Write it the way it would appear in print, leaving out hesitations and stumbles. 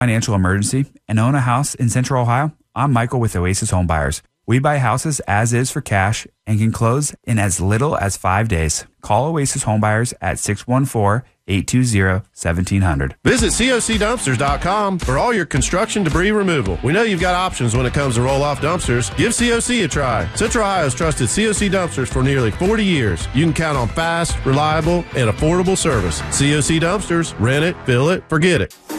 financial emergency and own a house in Central Ohio? I'm Michael with Oasis Home Buyers. We buy houses as is for cash and can close in as little as 5 days. Call Oasis Home Buyers at 614-820-1700. Visit COCdumpsters.com for all your construction debris removal. We know you've got options when it comes to roll-off dumpsters. Give COC a try. Central Ohio's trusted COC Dumpsters for nearly 40 years. You can count on fast, reliable, and affordable service. COC Dumpsters. Rent it, fill it, forget it.